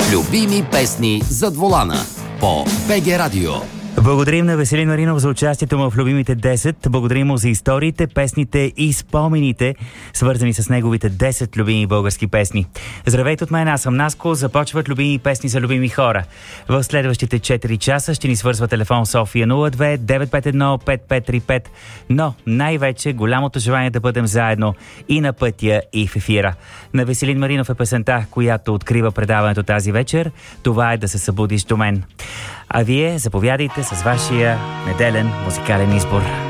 Любими песни зад волана по БГ Радио. Благодарим на Веселин Маринов за участието му в любимите 10. Благодарим му за историите, песните и спомените, свързани с неговите 10 любими български песни. Здравейте от мен, аз съм Наско. Започват любими песни за любими хора. В следващите 4 часа ще ни свързва телефон София 02 951 5535. Но най-вече голямото желание да бъдем заедно и на пътя, и в ефира. На Веселин Маринов е песента, която открива предаването тази вечер. Това е "Да се събудиш до мен". А вие заповядайте с вашия неделен музикален избор.